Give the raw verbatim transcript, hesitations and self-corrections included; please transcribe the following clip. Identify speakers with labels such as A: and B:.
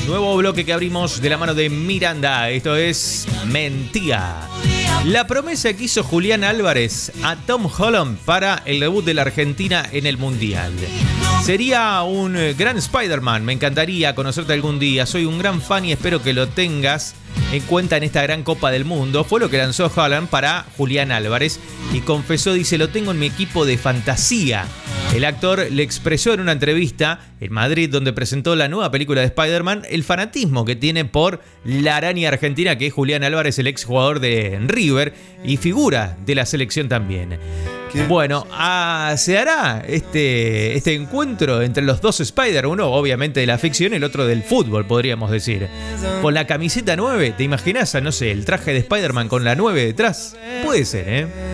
A: Nuevo bloque que abrimos de la mano de Miranda. Esto es Mentía. La promesa que hizo Julián Álvarez a Tom Holland para el debut de la Argentina en el Mundial. Sería un gran Spider-Man. Me encantaría conocerte algún día. Soy un gran fan y espero que lo tengas en cuenta en esta gran Copa del Mundo. Fue lo que lanzó Holland para Julián Álvarez y confesó, dice, lo tengo en mi equipo de fantasía. El actor le expresó en una entrevista en Madrid, donde presentó la nueva película de Spider-Man, el fanatismo que tiene por la araña argentina, que es Julián Álvarez, el exjugador de River y figura de la selección también. Bueno, ah, se hará este, este encuentro entre los dos Spider, uno obviamente de la ficción y el otro del fútbol, podríamos decir. Con la camiseta nueve, ¿te imaginas, no sé, el traje de Spider-Man con la nueve detrás? Puede ser, ¿eh?